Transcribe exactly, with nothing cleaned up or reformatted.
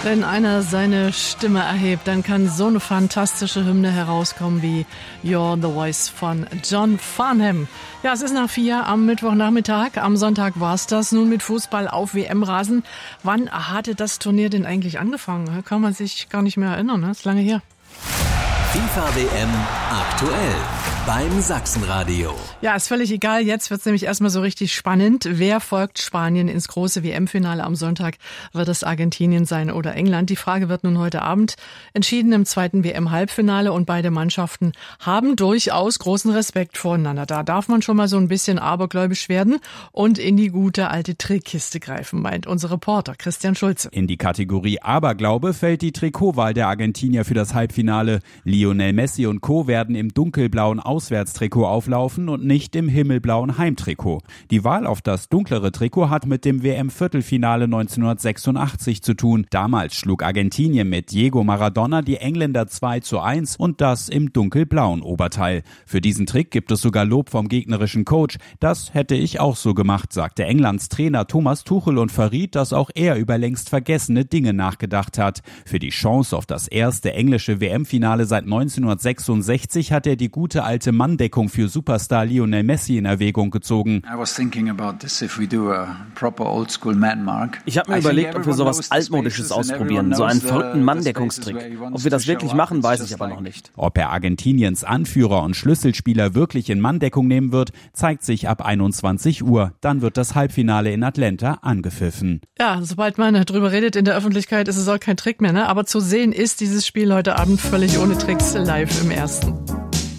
Wenn einer seine Stimme erhebt, dann kann so eine fantastische Hymne herauskommen wie You're the Voice von John Farnham. Ja, es ist nach vier am Mittwochnachmittag. Am Sonntag war's das. Nun mit Fußball auf W M-Rasen. Wann hatte das Turnier denn eigentlich angefangen? Kann man sich gar nicht mehr erinnern, ne? Ist lange her. FIFA W M aktuell beim Sachsenradio. Ja, ist völlig egal. Jetzt wird's nämlich erstmal so richtig spannend. Wer folgt Spanien ins große W M-Finale am Sonntag? Wird es Argentinien sein oder England? Die Frage wird nun heute Abend entschieden im zweiten W M-Halbfinale und beide Mannschaften haben durchaus großen Respekt voreinander. Da darf man schon mal so ein bisschen abergläubisch werden und in die gute alte Trickkiste greifen, meint unser Reporter Christian Schulze. In die Kategorie Aberglaube fällt die Trikotwahl der Argentinier für das Halbfinale. Lionel Messi und Co. werden im dunkelblauen Auswärtstrikot auflaufen und nicht im himmelblauen Heimtrikot. Die Wahl auf das dunklere Trikot hat mit dem W M-Viertelfinale neunzehnhundertsechsundachtzig zu tun. Damals schlug Argentinien mit Diego Maradona die Engländer zwei zu eins und das im dunkelblauen Oberteil. Für diesen Trick gibt es sogar Lob vom gegnerischen Coach. Das hätte ich auch so gemacht, sagte Englands Trainer Thomas Tuchel und verriet, dass auch er über längst vergessene Dinge nachgedacht hat. Für die Chance auf das erste englische W M-Finale seit neunzehnhundertsechsundsechzig hat er die gute alte Manndeckung für Superstar Lionel Messi in Erwägung gezogen. Ich habe mir überlegt, ob wir sowas Altmodisches ausprobieren, so einen verrückten Manndeckungstrick. Ob wir das wirklich machen, weiß ich aber noch nicht. Ob er Argentiniens Anführer und Schlüsselspieler wirklich in Manndeckung nehmen wird, zeigt sich ab einundzwanzig Uhr. Dann wird das Halbfinale in Atlanta angepfiffen. Ja, sobald man drüber redet in der Öffentlichkeit, ist es auch kein Trick mehr, ne? Aber zu sehen ist dieses Spiel heute Abend völlig ohne Tricks live im Ersten.